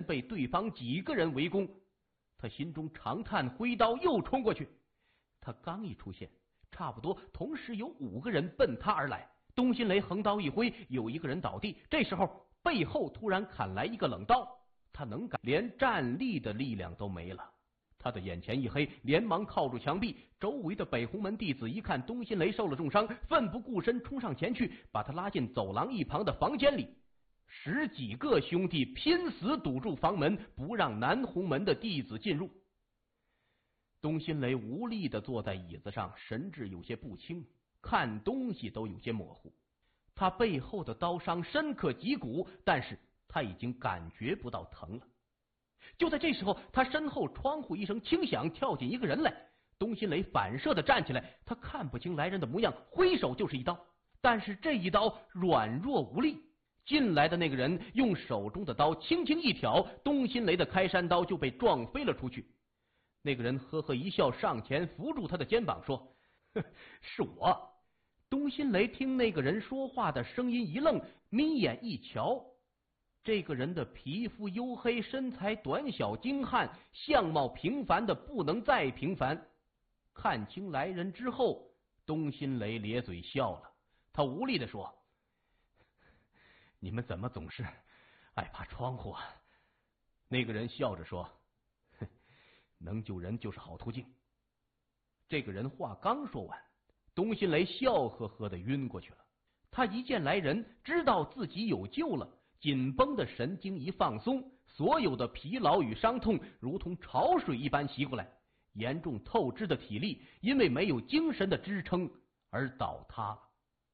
被对方几个人围攻。他心中长叹，挥刀又冲过去。他刚一出现，差不多同时有5个人奔他而来。东辛雷横刀一挥，有一个人倒地。这时候背后突然砍来一个冷刀，他能感连站立的力量都没了。他的眼前一黑，连忙靠住墙壁。周围的北红门弟子一看东辛雷受了重伤，奋不顾身冲上前去，把他拉进走廊一旁的房间里。10几个兄弟拼死堵住房门，不让南红门的弟子进入。东辛雷无力地坐在椅子上，神志有些不清，看东西都有些模糊。他背后的刀伤深刻脊骨，但是他已经感觉不到疼了。就在这时候，他身后窗户一声轻响，跳进一个人来。东辛雷反射地站起来，他看不清来人的模样，挥手就是一刀。但是这一刀软弱无力，进来的那个人用手中的刀轻轻一挑，东辛雷的开山刀就被撞飞了出去。那个人呵呵一笑，上前扶住他的肩膀说：“是我。”东辛雷听那个人说话的声音一愣，眯眼一瞧，这个人的皮肤黝黑，身材短小精悍，相貌平凡的不能再平凡。看清来人之后，东辛雷咧嘴笑了，他无力地说：“你们怎么总是爱爬窗户啊？”那个人笑着说：“能救人就是好途径。”这个人话刚说完，东辛雷笑呵呵的晕过去了。他一见来人，知道自己有救了，紧绷的神经一放松，所有的疲劳与伤痛如同潮水一般袭过来，严重透支的体力因为没有精神的支撑而倒塌了。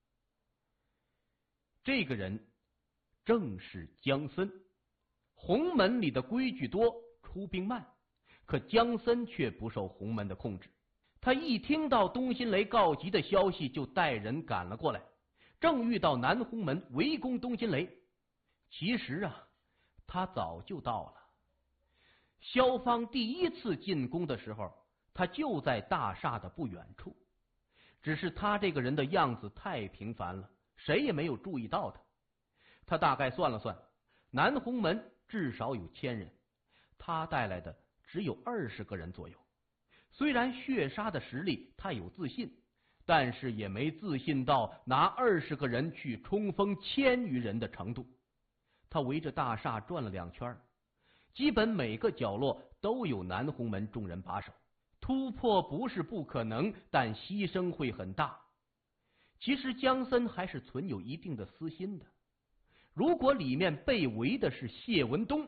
这个人正是姜森。洪门里的规矩多，出兵慢，可姜森却不受洪门的控制。他一听到东辛雷告急的消息，就带人赶了过来，正遇到南洪门围攻东辛雷。其实啊，他早就到了。萧芳第一次进宫的时候，他就在大厦的不远处，只是他这个人的样子太平凡了，谁也没有注意到他。他大概算了算，南洪门至少有1000人，他带来的只有20个人左右。虽然血杀的实力他有自信，但是也没自信到拿20个人去冲锋1000余人的程度。他围着大厦转了2圈，基本每个角落都有南洪门众人把守，突破不是不可能，但牺牲会很大。其实姜森还是存有一定的私心的，如果里面被围的是谢文东，